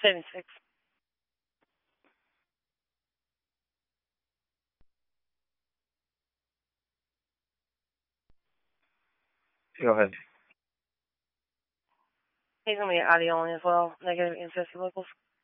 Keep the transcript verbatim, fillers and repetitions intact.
seventy-six. Go ahead. He's going to be audio only as well. Negative ancestry locals.